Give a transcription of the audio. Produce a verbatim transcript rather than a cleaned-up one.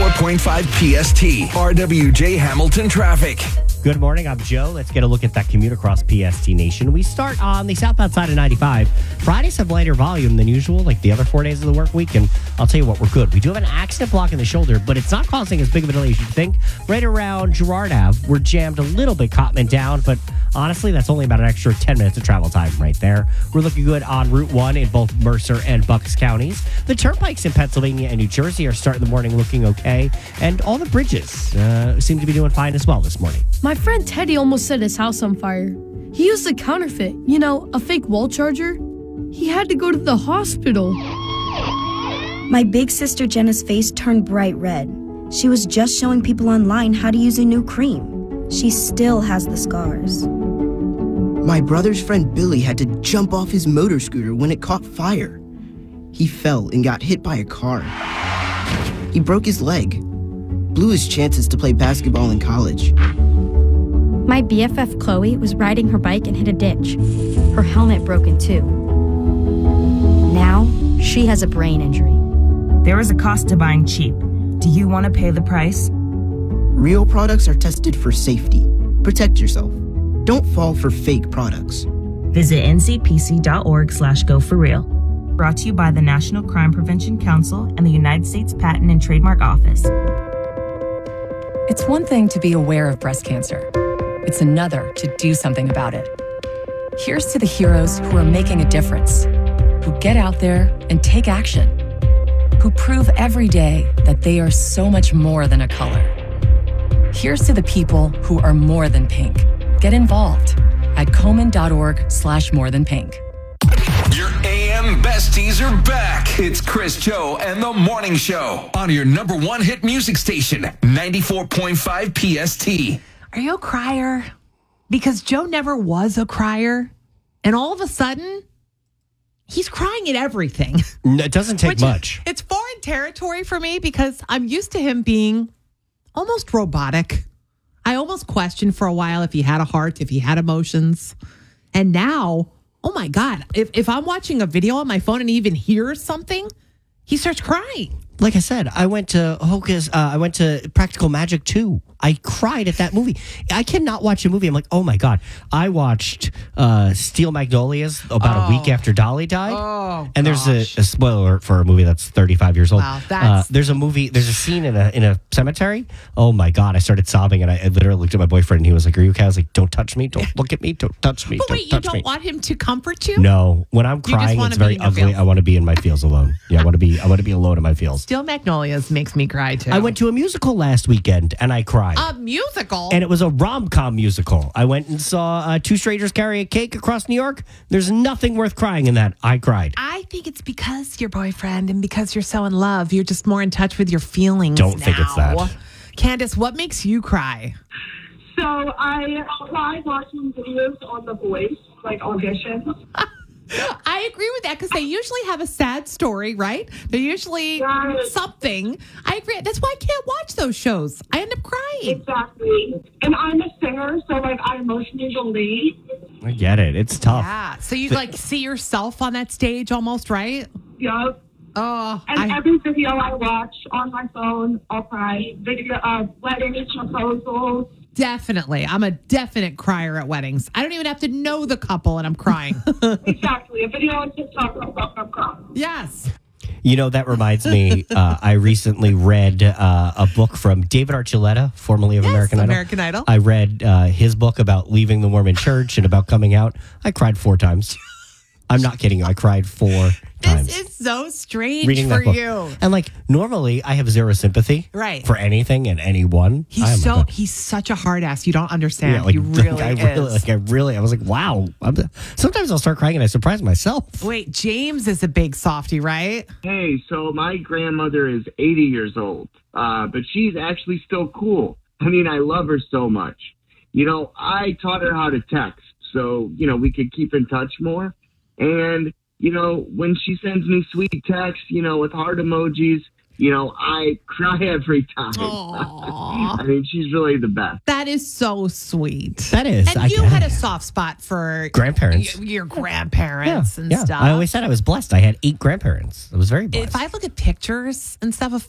ninety-four point five P S T. R W J Hamilton Traffic. Good morning, I'm Joe. Let's get a look at that commute across P S T Nation. We start on the southbound side of ninety-five. Fridays have lighter volume than usual, like the other four days of the work week, and I'll tell you what, we're good. We do have an accident block in the shoulder, but it's not causing as big of a delay as you'd think. Right around Girard Avenue, we're jammed a little bit, Cottman down, but honestly, that's only about an extra ten minutes of travel time right there. We're looking good on Route one in both Mercer and Bucks counties. The turnpikes in Pennsylvania and New Jersey are starting the morning looking okay, and all the bridges uh, seem to be doing fine as well this morning. My friend Teddy almost set his house on fire. He used a counterfeit, you know, a fake wall charger. He had to go to the hospital. My big sister Jenna's face turned bright red. She was just showing people online how to use a new cream. She still has the scars. My brother's friend Billy had to jump off his motor scooter when it caught fire. He fell and got hit by a car. He broke his leg, blew his chances to play basketball in college. My B F F Chloe was riding her bike and hit a ditch. Her helmet broke in two. Now, she has a brain injury. There is a cost to buying cheap. Do you want to pay the price? Real products are tested for safety. Protect yourself. Don't fall for fake products. Visit ncpc.org slash go for real. Brought to you by the National Crime Prevention Council and the United States Patent and Trademark Office. It's one thing to be aware of breast cancer. It's another to do something about it. Here's to the heroes who are making a difference, who get out there and take action, who prove every day that they are so much more than a color. Here's to the people who are more than pink. Get involved at Komen.org slash more than pink. Your A M besties are back. It's Chris, Joe, and the Morning Show on your number one hit music station, ninety-four point five P S T. Are you a crier? Because Joe never was a crier, and all of a sudden, he's crying at everything. It doesn't take Which, much. It's foreign territory for me because I'm used to him being almost robotic. I almost questioned for a while if he had a heart, if he had emotions. And now, oh my God, if, if I'm watching a video on my phone and he even hears something, he starts crying. Like I said, I went to Hocus, uh, I went to Practical Magic two. I cried at that movie. I cannot watch a movie. I'm like, oh my God. I watched uh, Steel Magnolias about Oh. a week after Dolly died. Oh, and there's a, gosh. a spoiler alert for a movie that's thirty-five years old. Wow, that's- uh, there's a movie, there's a scene in a in a cemetery. Oh my God. I started sobbing and I, I literally looked at my boyfriend and he was like, are you okay? I was like, don't touch me. Don't look at me. Don't touch me. But don't wait, you touch don't me. want him to comfort you? No, when I'm just crying, wanna it's be very in your ugly. feels. I want to be in my feels alone. Yeah, I want to be. I want to be alone in my feels. Steel Magnolias makes me cry too. I went to a musical last weekend and I cried. a musical. And it was a rom-com musical. I went and saw uh, Two Strangers Carry a Cake across New York. There's nothing worth crying in that. I cried. I think it's because your boyfriend and because you're so in love, you're just more in touch with your feelings. Don't think it's now. that. Candace, what makes you cry? So I cry watching videos on The Voice, like auditions. I agree with that because they usually have a sad story, right? They're usually Right. something. I agree. That's why I can't watch those shows. I end up crying. Exactly. And I'm a singer, so like I emotionally relate. I get it. It's tough. Yeah. So you like see yourself on that stage almost, right? Yup. Oh, And I, every video I watch on my phone, I'll cry. Video of weddings, proposals. definitely. I'm a definite crier at weddings. I don't even have to know the couple and I'm crying. Exactly. A video on TikTok, I'm, I'm crying. Yes. You know, that reminds me, uh, I recently read uh, a book from David Archuleta, formerly of Yes, American Idol. American Idol. I read uh, his book about leaving the Mormon church and about coming out. I cried four times. I'm not kidding you. I cried four times. This is so strange reading for that book. you. And like normally I have zero sympathy Right. for anything and anyone. I He's am so like a- he's such a hard ass. You don't understand. yeah, like, he really I is. really like I really I was like, wow. I'm, sometimes I'll start crying and I surprise myself. Wait, James is a big softie, right? Hey, so my grandmother is eighty years old, uh, but she's actually still cool. I mean, I love her so much. You know, I taught her how to text so, you know, we could keep in touch more. And, you know, when she sends me sweet texts, you know, with heart emojis, you know, I cry every time. I mean, she's really the best. That is so sweet. That is. And I you get had it. a soft spot for Grandparents. y- your grandparents yeah, and yeah. stuff. I always said I was blessed. I had eight grandparents. I was very blessed. If I look at pictures and stuff of